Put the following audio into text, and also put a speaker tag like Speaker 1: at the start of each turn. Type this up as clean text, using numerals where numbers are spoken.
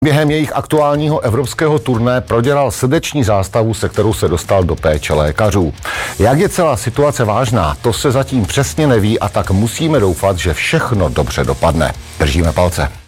Speaker 1: Během jejich aktuálního evropského turné prodělal srdeční zástavu, se kterou se dostal do péče lékařů. Jak je celá situace vážná, to se zatím přesně neví a tak musíme doufat, že všechno dobře dopadne. Držíme palce.